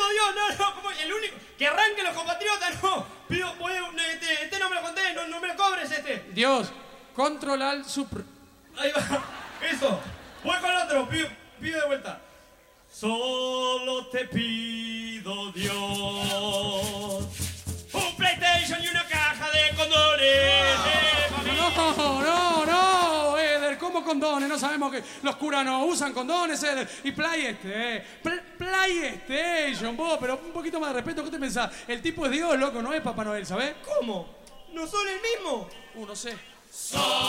Dios, no, como el único. Que arranque los compatriotas, no. Pido, este no me lo conté, no me lo cobres Dios, control al supr. Ahí va, eso. Voy con el otro, pido de vuelta. Solo te pido, Dios, un PlayStation y una caja de condones. No, Eder, ¿cómo condones? No sabemos que los curas no usan condones, Eder. Y PlayStation, vos, pero un poquito más de respeto, ¿qué te pensás? El tipo es Dios, loco, no es Papá Noel, ¿sabés? ¿Cómo? ¿No son el mismo? No sé.